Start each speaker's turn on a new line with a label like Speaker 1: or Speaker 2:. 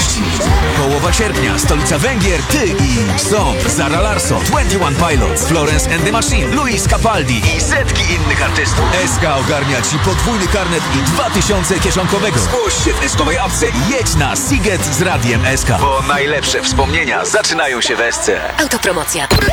Speaker 1: gości. Połowa sierpnia, stolica Węgier, ty i Song, Zara Larsson, 21 Pilots, Florence and the Machine, Luis Capaldi i setki innych artystów. SK ogarnia ci podwójny karnet i 2000 kieszonkowego. Zgłoś się w SK-owej apce i jedź na Siget z Radiem SK. Bo najlepsze wspomnienia zaczynają się w SC.
Speaker 2: Autopromocja.